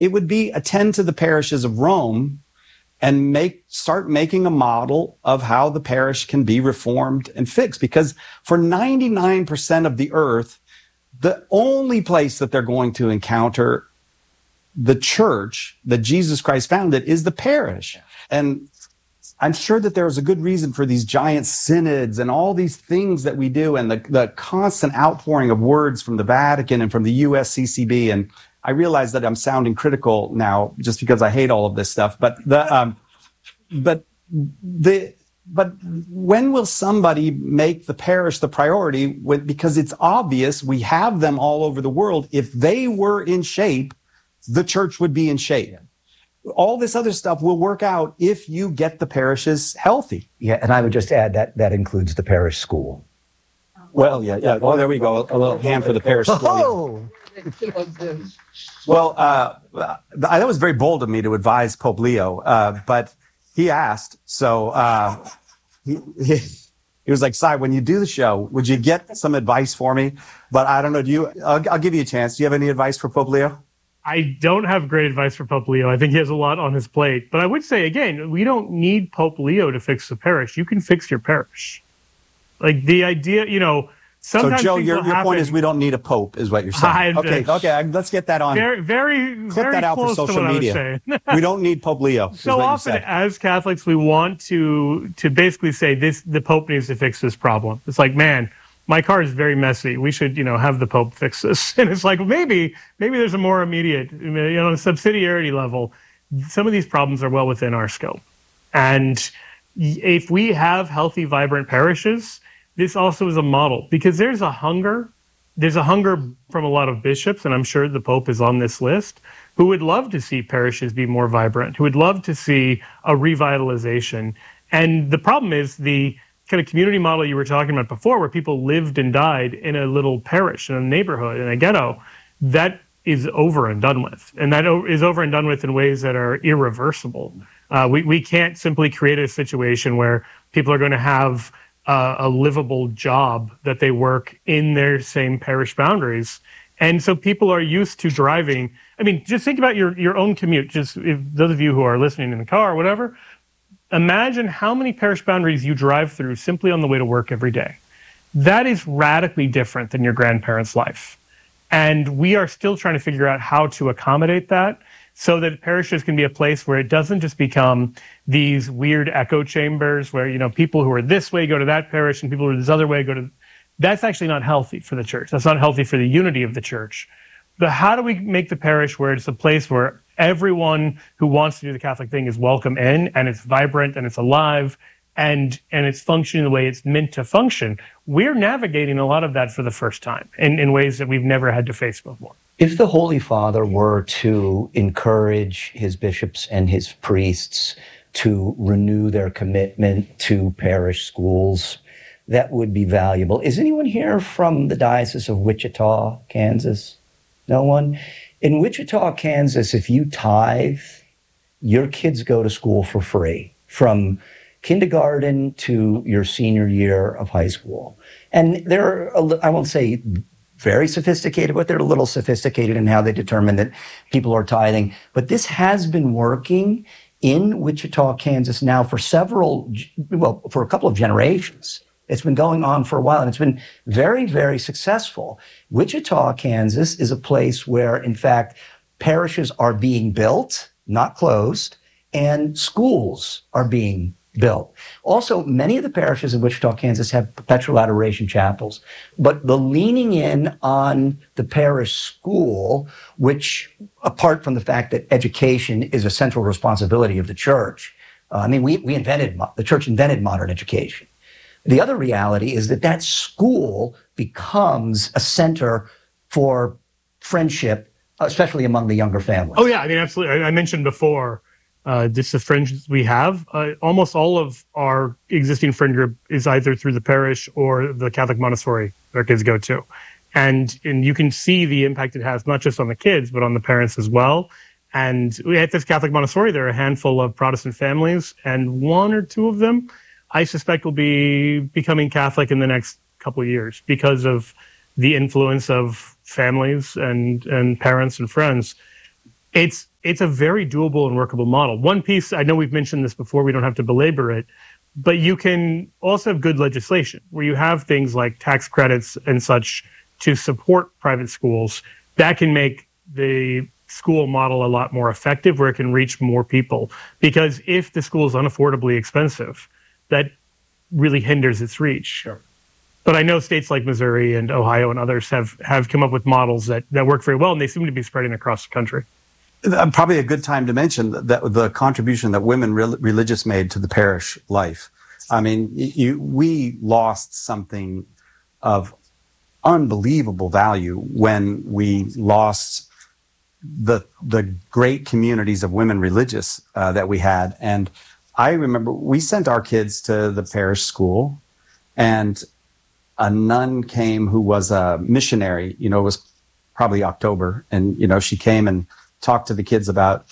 it would be attend to the parishes of Rome and start making a model of how the parish can be reformed and fixed. Because for 99% of the earth, the only place that they're going to encounter the church that Jesus Christ founded is the parish. And I'm sure that there is a good reason for these giant synods and all these things that we do, and the constant outpouring of words from the Vatican and from the USCCB. And I realize that I'm sounding critical now just because I hate all of this stuff. But when will somebody make the parish the priority? Because it's obvious we have them all over the world. If they were in shape, the church would be in shape. All this other stuff will work out if you get the parishes healthy. Yeah, and I would just add that includes the parish school. Well, yeah. Oh, there we go. A little hand for the parish school. Oh! Well, that was very bold of me to advise Pope Leo, but he asked. So he was like, "Si, when you do the show, would you get some advice for me?" But I don't know. I'll give you a chance. Do you have any advice for Pope Leo? I don't have great advice for Pope Leo. I think he has a lot on his plate. But I would say, again, we don't need Pope Leo to fix the parish. You can fix your parish. Like the idea, sometimes. So, Joe, your point is we don't need a pope, is what you're saying. Okay, let's get that on. Very Clip that out for social media. We don't need Pope Leo. So often, as Catholics, we want to basically say the Pope needs to fix this problem. It's like, man, my car is very messy. We should, have the Pope fix this. And it's like, maybe there's a more immediate, subsidiarity level. Some of these problems are well within our scope. And if we have healthy, vibrant parishes, this also is a model, because there's a hunger from a lot of bishops, and I'm sure the Pope is on this list, who would love to see parishes be more vibrant, who would love to see a revitalization. And the problem is the kind of community model you were talking about before, where people lived and died in a little parish, in a neighborhood, in a ghetto, that is over and done with. And that is over and done with in ways that are irreversible. We can't simply create a situation where people are going to have a livable job that they work in their same parish boundaries. And so people are used to driving. I mean, just think about your own commute. Just if those of you who are listening in the car or whatever, imagine how many parish boundaries you drive through simply on the way to work every day. That is radically different than your grandparents' life. And we are still trying to figure out how to accommodate that so that parishes can be a place where it doesn't just become these weird echo chambers where, people who are this way go to that parish and people who are this other way go to... That's actually not healthy for the church. That's not healthy for the unity of the church. But how do we make the parish where it's a place where everyone who wants to do the Catholic thing is welcome in, and it's vibrant and it's alive and it's functioning the way it's meant to function? We're navigating a lot of that for the first time in ways that we've never had to face before. If the Holy Father were to encourage his bishops and his priests to renew their commitment to parish schools, that would be valuable. Is anyone here from the Diocese of Wichita, Kansas? No one? In Wichita, Kansas, if you tithe, your kids go to school for free from kindergarten to your senior year of high school. And they're, I won't say very sophisticated, but they're a little sophisticated in how they determine that people are tithing. But this has been working in Wichita, Kansas now for for a couple of generations. It's been going on for a while, and it's been very, very successful. Wichita, Kansas is a place where, in fact, parishes are being built, not closed, and schools are being built. Also, many of the parishes in Wichita, Kansas have perpetual adoration chapels, but the leaning in on the parish school, which, apart from the fact that education is a central responsibility of the church, the church invented modern education. The other reality is that school becomes a center for friendship, especially among the younger families. Oh, yeah. I mean, absolutely. I mentioned before, just the friendships we have. Almost all of our existing friend group is either through the parish or the Catholic Montessori that our kids go to. And you can see the impact it has, not just on the kids, but on the parents as well. And at this Catholic Montessori, there are a handful of Protestant families, and one or two of them I suspect will be becoming Catholic in the next couple of years because of the influence of families and parents and friends. It's it's a very doable and workable model. One piece, I know we've mentioned this before, we don't have to belabor it, but you can also have good legislation where you have things like tax credits and such to support private schools. That can make the school model a lot more effective, where it can reach more people. Because if the school is unaffordably expensive, that really hinders its reach. Sure. But I know states like Missouri and Ohio and others have come up with models that work very well, and they seem to be spreading across the country. Probably a good time to mention that the contribution that women religious made to the parish life. I mean, we lost something of unbelievable value when we lost the great communities of women religious that we had. And I remember we sent our kids to the parish school, and a nun came who was a missionary. It was probably October, and she came and talked to the kids about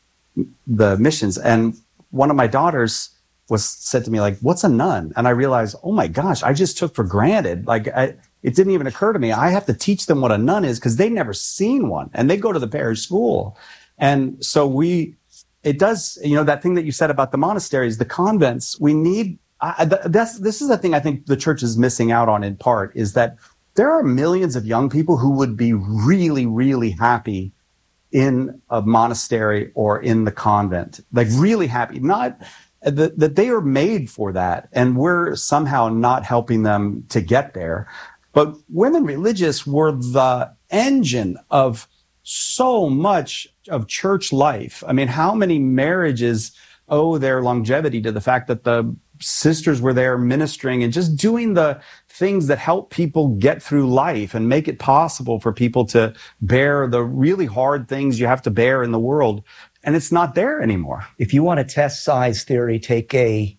the missions. And one of my daughters said to me, like, "What's a nun?" And I realized, oh my gosh, I just took for granted. It didn't even occur to me. I have to teach them what a nun is because they've never seen one, and they go to the parish school. And so it does, that thing that you said about the monasteries, the convents, we need, this is the thing I think the church is missing out on in part, is that there are millions of young people who would be really, really happy in a monastery or in the convent, like really happy, not that they are made for that. And we're somehow not helping them to get there. But women religious were the engine of so much of church life. I mean, how many marriages owe their longevity to the fact that the sisters were there ministering and just doing the things that help people get through life and make it possible for people to bear the really hard things you have to bear in the world. And it's not there anymore. If you want to test size theory, take a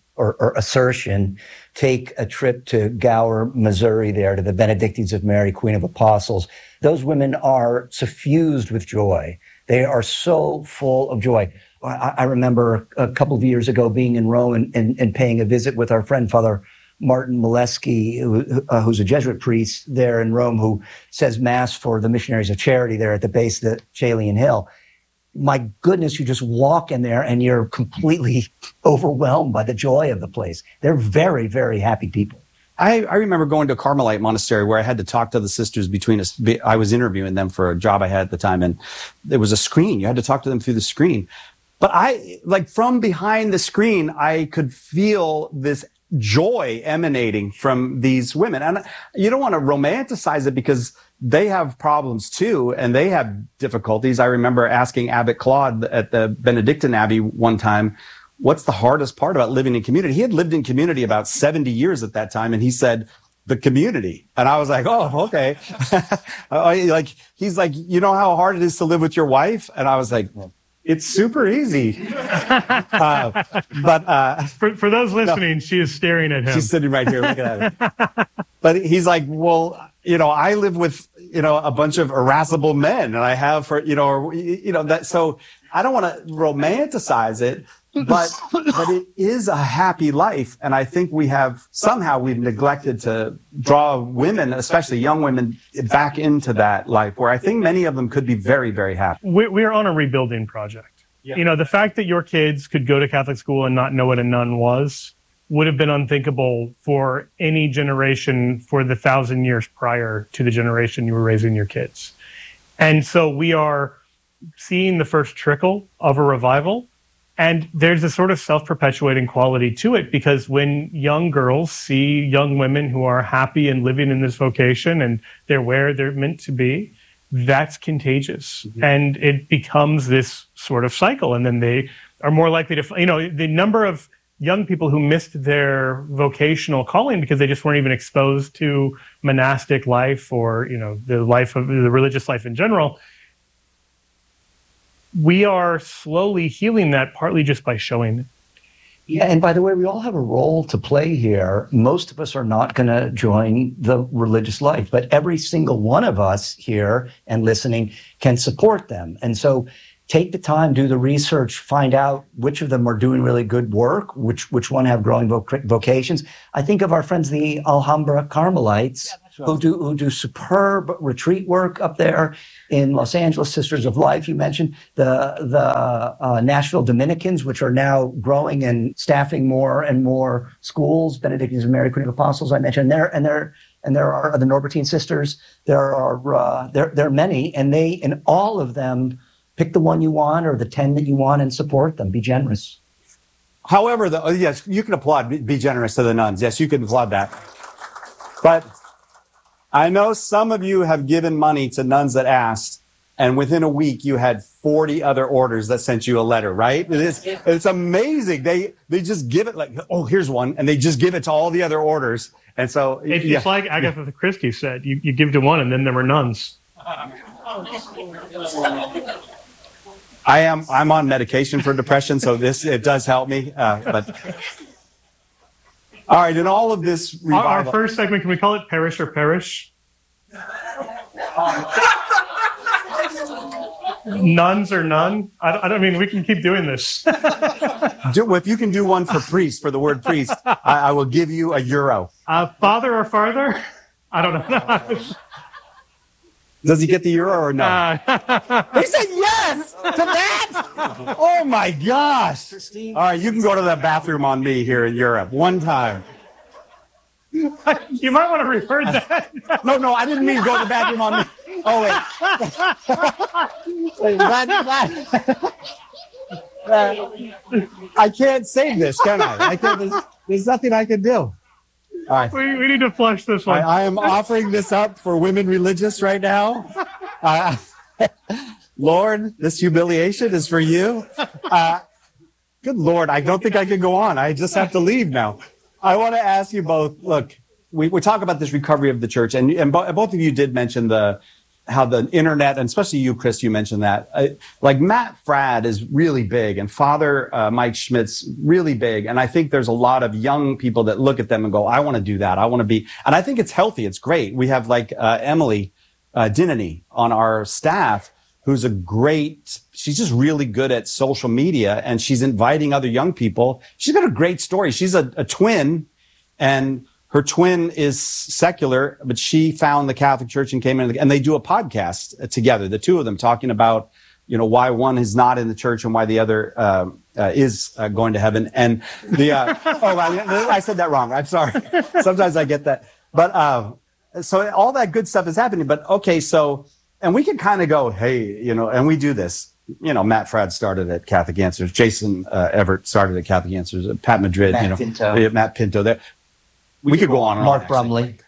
trip to Gower, Missouri, there to the Benedictines of Mary, Queen of Apostles. Those women are suffused with joy. They are so full of joy. I remember a couple of years ago being in Rome and paying a visit with our friend, Father Martin Molesky, who's a Jesuit priest there in Rome, who says Mass for the Missionaries of Charity there at the base of the Chalian Hill. My goodness, you just walk in there and you're completely overwhelmed by the joy of the place. They're very, very happy people. I remember going to a Carmelite monastery where I had to talk to the sisters between us. I was interviewing them for a job I had at the time, and there was a screen. You had to talk to them through the screen. But from behind the screen, I could feel this joy emanating from these women. And you don't want to romanticize it because they have problems too, and they have difficulties. I remember asking Abbot Claude at the Benedictine Abbey one time, what's the hardest part about living in community? He had lived in community about 70 years at that time, and he said, the community. And I was like, oh, okay. He's like, you know how hard it is to live with your wife? And I was like, it's super easy. But for those listening, she is staring at him. She's sitting right here looking at him. But he's like, well, I live with, a bunch of irascible men, and I have that. So I don't want to romanticize it, but it is a happy life. And I think we've neglected to draw women, especially young women, back into that life where I think many of them could be very, very happy. We're on a rebuilding project. Yeah. The fact that your kids could go to Catholic school and not know what a nun would have been unthinkable for any generation for the 1,000 years prior to the generation you were raising your kids. And so we are seeing the first trickle of a revival. And there's a sort of self-perpetuating quality to it, because when young girls see young women who are happy and living in this vocation and they're where they're meant to be, that's contagious. Mm-hmm. And it becomes this sort of cycle. And then they are more likely to, the number of young people who missed their vocational calling because they just weren't even exposed to monastic life or, the life of the religious life in general. We are slowly healing that, partly just by showing it. Yeah, and by the way, we all have a role to play here. Most of us are not going to join the religious life, but every single one of us here and listening can support them. And so take the time, do the research, find out which of them are doing really good work, which one have growing vocations. I think of our friends, the Alhambra Carmelites, who do superb retreat work up there in Los Angeles. Sisters of Life, you mentioned the Nashville Dominicans, which are now growing and staffing more and more schools. Benedictines and Mary Queen of Apostles, I mentioned there, and there are the Norbertine sisters. There are many, and all of them. Pick the one you want or the 10 that you want and support them. Be generous. However, yes, you can applaud, be generous to the nuns. Yes, you can applaud that. But I know some of you have given money to nuns that asked, and within a week you had 40 other orders that sent you a letter, right? It's amazing. They just give it like, oh, here's one, and they just give it to all the other orders. And so it's like Agatha Christie said, you give to one and then there were nuns. I'm on medication for depression, so it does help me. But all right, in all of this revival, our first segment, can we call it Parish or Perish? Nuns or none? I mean, we can keep doing this. If you can do one for priest, for the word priest, I will give you €1. Father or farther? I don't know. Does he get the euro or no? He said yes to that. Oh my gosh! All right, you can go to the bathroom on me here in Europe one time. You might want to refer that. No, I didn't mean go to the bathroom on me. Oh wait, I can't save this, can I? There's nothing I can do. All right. We need to flush this one. I am offering this up for women religious right now. Lord, this humiliation is for you. Good Lord, I don't think I can go on. I just have to leave now. I want to ask you both, look, we talk about this recovery of the church, and both of you did mention how the internet, and especially you, Chris, you mentioned that. Like Matt Fradd is really big, and Father Mike Schmidt's really big. And I think there's a lot of young people that look at them and go, I want to do that. I want to be. And I think it's healthy. It's great. We have like Emily Dinany on our staff, who's she's just really good at social media, and she's inviting other young people. She's got a great story. She's a twin, and her twin is secular, but she found the Catholic Church and came in, and they do a podcast together, the two of them, talking about, why one is not in the church and why the other is going to heaven. And I said that wrong. I'm sorry. Sometimes I get that. But so all that good stuff is happening. But okay, and we can kind of go, hey, and we do this. Matt Fradd started at Catholic Answers. Jason Everett started at Catholic Answers. Pat Madrid, Matt Pinto there. We could go on and Mark on. Brumley.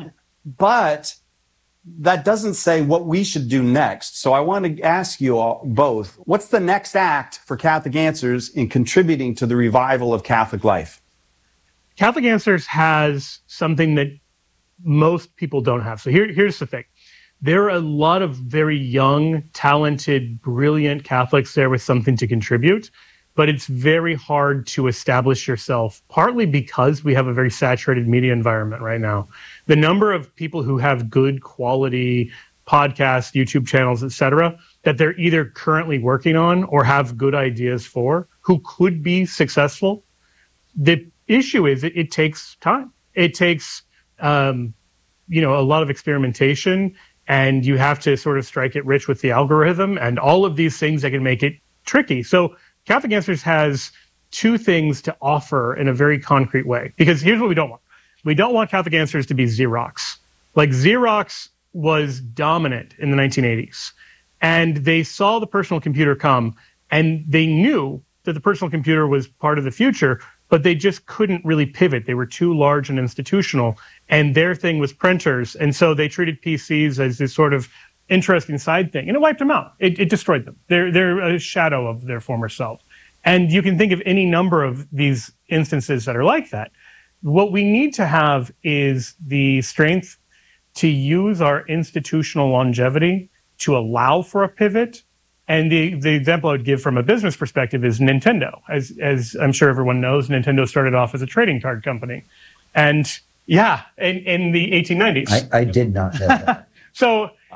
But that doesn't say what we should do next. So I want to ask you all both, what's the next act for Catholic Answers in contributing to the revival of Catholic life? Catholic Answers has something that most people don't have. So here's the thing. There are a lot of very young, talented, brilliant Catholics there with something to contribute. But it's very hard to establish yourself, partly because we have a very saturated media environment right now. The number of people who have good quality podcasts, YouTube channels, et cetera, that they're either currently working on or have good ideas for, who could be successful. The issue is it takes time. It takes, a lot of experimentation, and you have to sort of strike it rich with the algorithm and all of these things that can make it tricky. So Catholic Answers has two things to offer in a very concrete way, because here's what we don't want. We don't want Catholic Answers to be Xerox. Like Xerox was dominant in the 1980s, and they saw the personal computer come, and they knew that the personal computer was part of the future, but they just couldn't really pivot. They were too large and institutional, and their thing was printers. And so they treated PCs as this sort of interesting side thing, and it wiped them out. It destroyed them. They're a shadow of their former self. And you can think of any number of these instances that are like that. What we need to have is the strength to use our institutional longevity to allow for a pivot. And the example I would give from a business perspective is Nintendo. As I'm sure everyone knows, Nintendo started off as a trading card company. And in the 1890s. I did not know that. So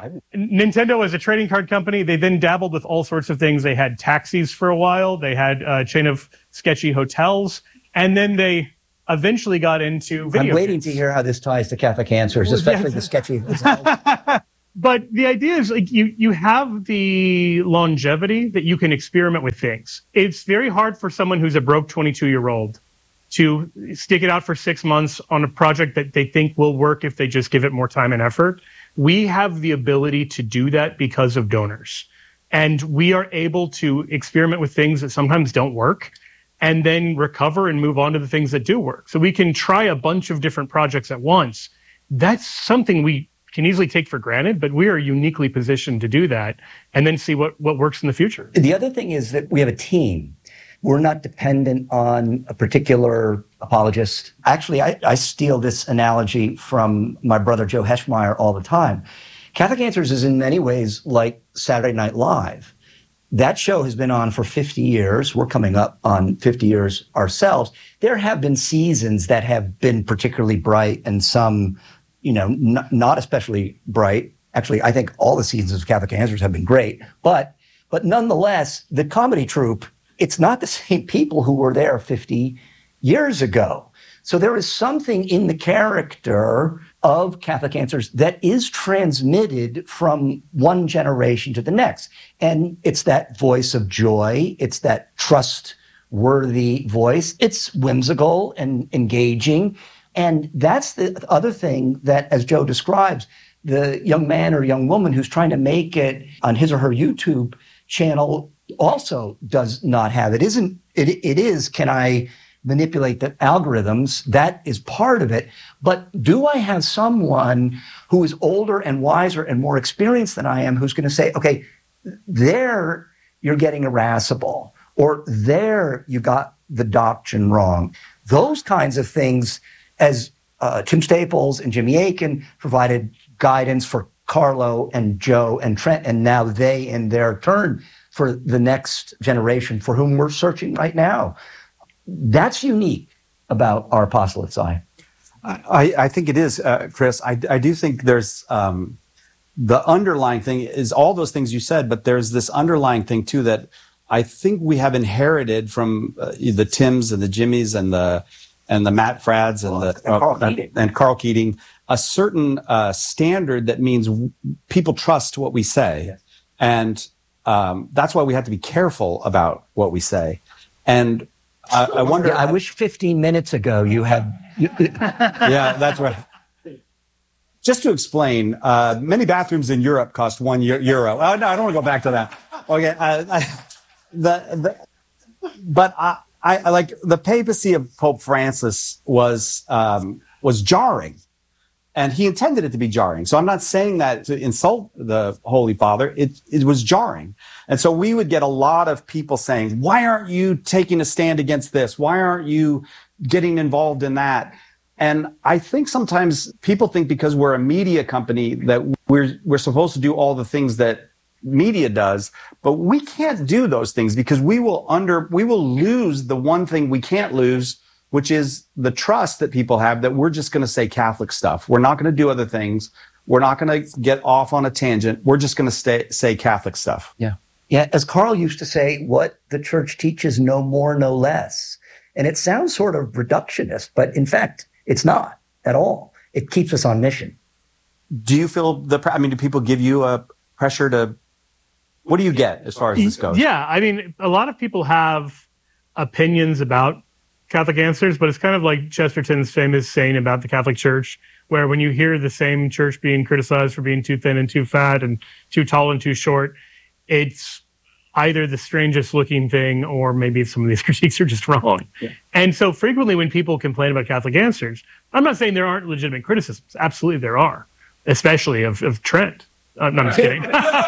Nintendo as a trading card company, they then dabbled with all sorts of things. They had taxis for a while. They had a chain of sketchy hotels. And then they eventually got into video I'm waiting games. to hear how this ties to Catholic Answers, especially the sketchy hotels. But the idea is like you have the longevity that you can experiment with things. It's very hard for someone who's a broke 22-year-old to stick it out for 6 months on a project that they think will work if they just give it more time and effort. We have the ability to do that because of donors. And we are able to experiment with things that sometimes don't work and then recover and move on to the things that do work. So we can try a bunch of different projects at once. That's something we can easily take for granted, but we are uniquely positioned to do that and then see what works in the future. The other thing is that we have a team. We're not dependent on a particular apologist. Actually, I steal this analogy from my brother Joe Heschmeyer all the time. Catholic Answers is in many ways like Saturday Night Live. That show has been on for 50 years. We're coming up on 50 years ourselves. There have been seasons that have been particularly bright and some, not especially bright. Actually, I think all the seasons of Catholic Answers have been great. But nonetheless, the comedy troupe, it's not the same people who were there 50 years ago. So there is something in the character of Catholic Answers that is transmitted from one generation to the next. And it's that voice of joy. It's that trustworthy voice. It's whimsical and engaging. And that's the other thing that, as Joe describes, the young man or young woman who's trying to make it on his or her YouTube channel also does not have. It is, can I manipulate the algorithms? That is part of it. But do I have someone who is older and wiser and more experienced than I am who's going to say, okay, there you're getting irascible, or there you got the doctrine wrong. Those kinds of things, as Tim Staples and Jimmy Akin provided guidance for Carlo and Joe and Trent, and now they in their turn for the next generation for whom we're searching right now. That's unique about our apostolate, Si. I think it is, Chris. I do think there's the underlying thing is all those things you said, but there's this underlying thing too that I think we have inherited from the Tims and the Jimmys and the Matt Frads and Carl Keating, a certain standard that means people trust what we say, yes. And that's why we have to be careful about what we say. And I wonder. Yeah, I wish 15 minutes ago you had. Yeah, that's right. Just to explain, many bathrooms in Europe cost €1. Oh, no, I don't want to go back to that. Okay, but I like the papacy of Pope Francis was jarring, and he intended it to be jarring. So I'm not saying that to insult the Holy Father. It was jarring. And so we would get a lot of people saying, why aren't you taking a stand against this? Why aren't you getting involved in that? And I think sometimes people think because we're a media company that we're supposed to do all the things that media does, but we can't do those things because we will lose the one thing we can't lose, which is the trust that people have that we're just going to say Catholic stuff. We're not going to do other things. We're not going to get off on a tangent. We're just going to say Catholic stuff. Yeah. Yeah. As Carl used to say, what the church teaches, no more, no less. And it sounds sort of reductionist, but in fact, it's not at all. It keeps us on mission. Do you feel do people give you a pressure to, what do you get as far as this goes? Yeah. I mean, a lot of people have opinions about Catholic Answers, but it's kind of like Chesterton's famous saying about the Catholic Church, where when you hear the same church being criticized for being too thin and too fat and too tall and too short, it's either the strangest looking thing or maybe some of these critiques are just wrong. Yeah. And so frequently when people complain about Catholic Answers, I'm not saying there aren't legitimate criticisms. Absolutely there are, especially of Trent. No, I'm just kidding.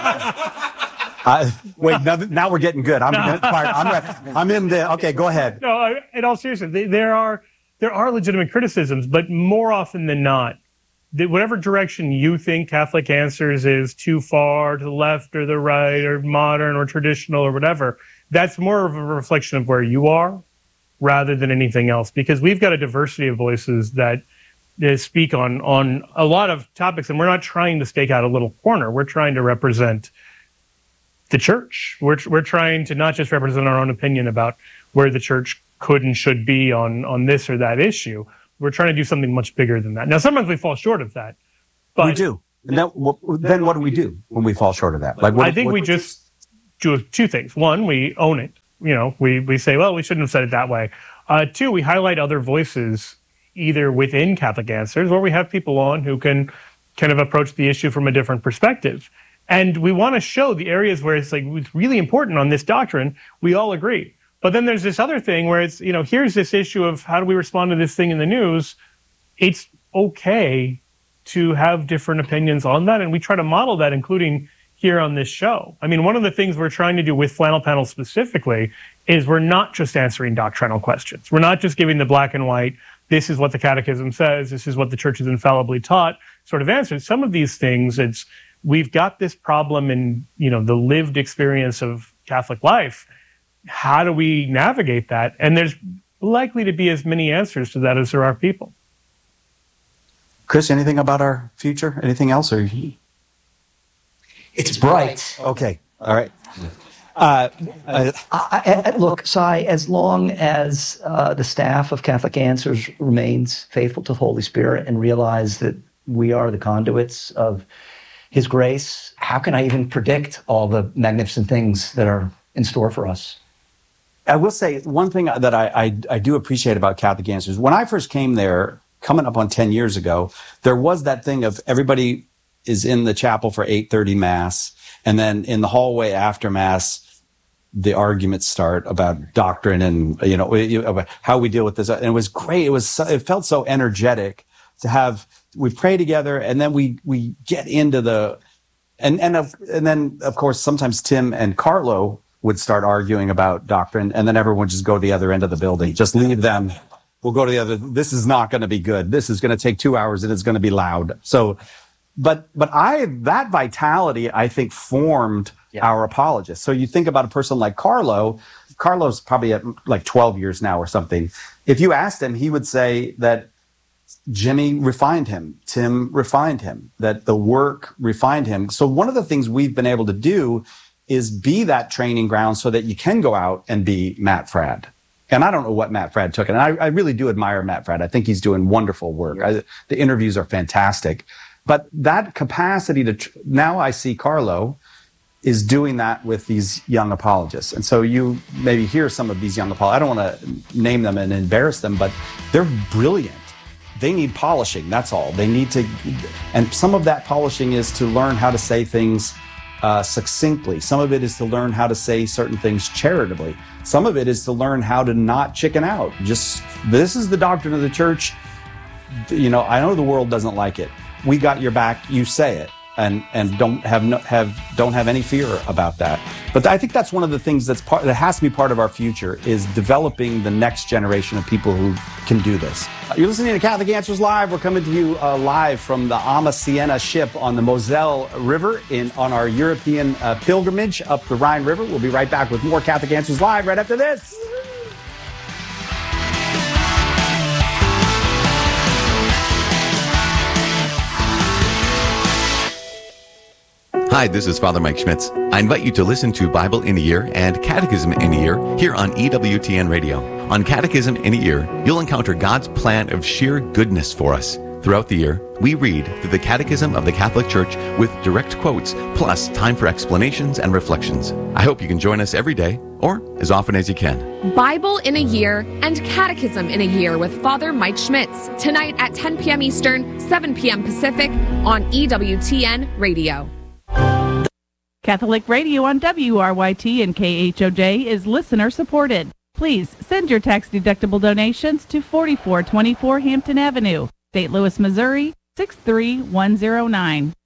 Wait, now we're getting good. I'm in the, okay, go ahead. No, in all seriousness, there are legitimate criticisms, but more often than not, whatever direction you think Catholic Answers is too far to the left or the right or modern or traditional or whatever, that's more of a reflection of where you are rather than anything else, because we've got a diversity of voices that speak on a lot of topics, and we're not trying to stake out a little corner. We're trying to represent the church. We're trying to not just represent our own opinion about where the church could and should be on this or that issue. We're trying to do something much bigger than that. Now, sometimes we fall short of that. But we do. And then what do we do when we fall short of that? I think we just do two things. One, we own it. We say, well, we shouldn't have said it that way. Two, we highlight other voices either within Catholic Answers, or we have people on who can kind of approach the issue from a different perspective. And we want to show the areas where it's really important on this doctrine. We all agree. But then there's this other thing where it's, here's this issue of how do we respond to this thing in the news? It's okay to have different opinions on that. And we try to model that, including here on this show. I mean, one of the things we're trying to do with Flannel Panel specifically is we're not just answering doctrinal questions. We're not just giving the black and white, this is what the Catechism says, this is what the Church has infallibly taught sort of answers. Some of these things, we've got this problem in, the lived experience of Catholic life. How do we navigate that? And there's likely to be as many answers to that as there are people. Chris, anything about our future? Anything else? It's bright. Okay. All right. Look, Cy, as long as the staff of Catholic Answers remains faithful to the Holy Spirit and realize that we are the conduits of His grace, how can I even predict all the magnificent things that are in store for us? I will say one thing that I do appreciate about Catholic Answers. When I first came there, coming up on 10 years ago, there was that thing of everybody is in the chapel for 8:30 Mass, and then in the hallway after Mass, the arguments start about doctrine and about how we deal with this. And it was great. It felt so energetic to we pray together, and then we get into and then of course sometimes Tim and Carlo would start arguing about doctrine, and then everyone would just go to the other end of the building. Just leave them. We'll go to the other. This is not going to be good. This is going to take 2 hours, and it's going to be loud. So. But that vitality, I think, formed our apologists. So you think about a person like Carlo. Carlo's probably at 12 years now or something. If you asked him, he would say that Jimmy refined him, Tim refined him, that the work refined him. So one of the things we've been able to do is be that training ground so that you can go out and be Matt Fradd. And I don't know what Matt Fradd took. And I really do admire Matt Fradd. I think he's doing wonderful work. The interviews are fantastic. But that capacity now I see Carlo is doing that with these young apologists. And so you maybe hear some of these young apologists. I don't want to name them and embarrass them, but they're brilliant. They need polishing. That's all. They need to, and some of that polishing is to learn how to say things succinctly. Some of it is to learn how to say certain things charitably. Some of it is to learn how to not chicken out. This is the doctrine of the church. I know the world doesn't like it. We got your back. You say it, and don't have any fear about that. But I think that's one of the things that has to be part of our future is developing the next generation of people who can do this. You're listening to Catholic Answers Live. We're coming to you live from the Ama Siena ship on the Moselle River on our European pilgrimage up the Rhine River. We'll be right back with more Catholic Answers Live right after this. Hi, this is Father Mike Schmitz. I invite you to listen to Bible in a Year and Catechism in a Year here on EWTN Radio. On Catechism in a Year, you'll encounter God's plan of sheer goodness for us. Throughout the year, we read through the Catechism of the Catholic Church with direct quotes, plus time for explanations and reflections. I hope you can join us every day, or as often as you can. Bible in a Year and Catechism in a Year with Father Mike Schmitz, tonight at 10 p.m. Eastern, 7 p.m. Pacific on EWTN Radio. Catholic Radio on WRYT and KHOJ is listener supported. Please send your tax-deductible donations to 4424 Hampton Avenue, St. Louis, Missouri, 63109.